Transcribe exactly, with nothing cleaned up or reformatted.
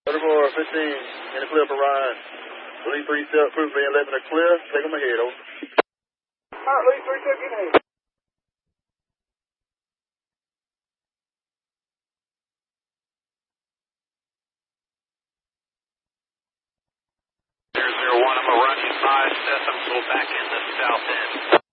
thirty-four fifteen, in the clear for Ryan. Lee three step, proof Lee eleven are clear. Take them ahead, over. Alright, Lee three step, get ahead. zero zero one, I'm a running five, set them, go back in the south end.